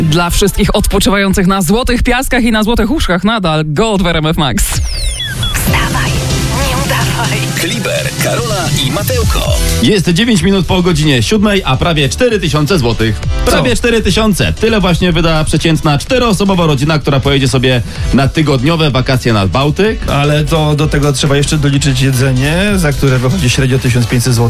Dla wszystkich odpoczywających na złotych piaskach i na złotych łóżkach nadal Gold w RMF Max. Wstawaj, nie udawaj. Kliber, Karola i Mateuko. Jest 9 minut po godzinie 7, a prawie 4000 złotych. Prawie 4000. Tyle właśnie wyda przeciętna 4-osobowa rodzina, która pojedzie sobie na tygodniowe wakacje nad Bałtyk. Ale to do tego trzeba jeszcze doliczyć jedzenie, za które wychodzi średnio 1500 zł.